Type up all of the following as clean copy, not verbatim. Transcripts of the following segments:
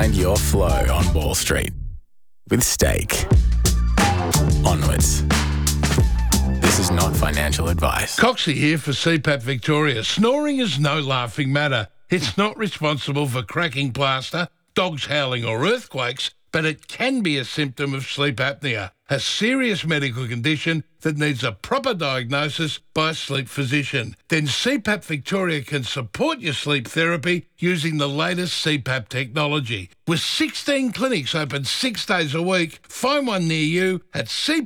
Find your flow on Wall Street with Stake. Onwards. This is not financial advice. Coxie here for CPAP Victoria. Snoring is no laughing matter. It's not responsible for cracking plaster, dogs howling or earthquakes, but it can be a symptom of sleep apnea, a serious medical condition that needs a proper diagnosis by a sleep physician. Then CPAP Victoria can support your sleep therapy using the latest CPAP technology. With 16 clinics open 6 days a week, find one near you at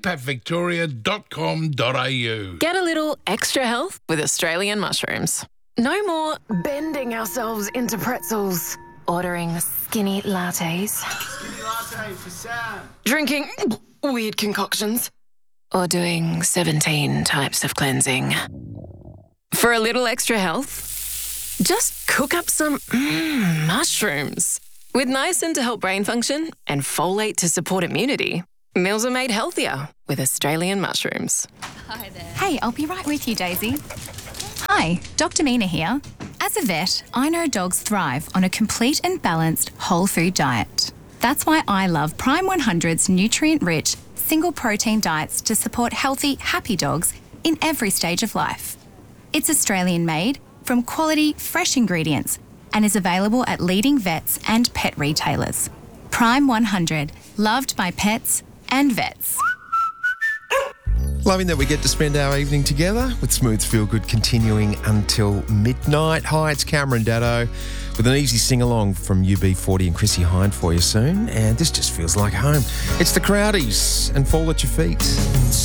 cpapvictoria.com.au. Get a little extra health with Australian mushrooms. No more Bending ourselves into pretzels. ordering skinny lattes. Skinny latte for Sam. Drinking weird concoctions. Or doing 17 types of cleansing. For a little extra health, just cook up some mushrooms. With niacin to help brain function and folate to support immunity, meals are made healthier with Australian mushrooms. Hi there. Hey, I'll be right with you, Daisy. Hi, Dr. Mina here. As a vet, I know dogs thrive on a complete and balanced whole food diet. That's why I love Prime 100's nutrient-rich, single-protein diets to support healthy, happy dogs in every stage of life. It's Australian-made, from quality, fresh ingredients, and is available at leading vets and pet retailers. Prime 100, loved by pets and vets. Loving that we get to spend our evening together with Smooth Feel Good continuing until midnight. Hi, it's Cameron Daddo with an easy sing-along from UB40 and Chrissy Hind for you soon. And this just feels like home. It's the Crowdies and Fall at Your Feet.